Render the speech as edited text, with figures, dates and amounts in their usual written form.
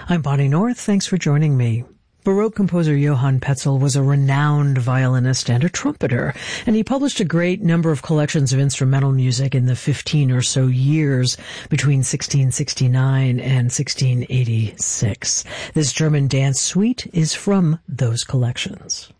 I'm Bonnie North. Thanks for joining me. Baroque composer Johann Petzel was a renowned violinist and a trumpeter, and he published a great number of collections of instrumental music in the 15 or so years between 1669 and 1686. This German dance suite is from those collections.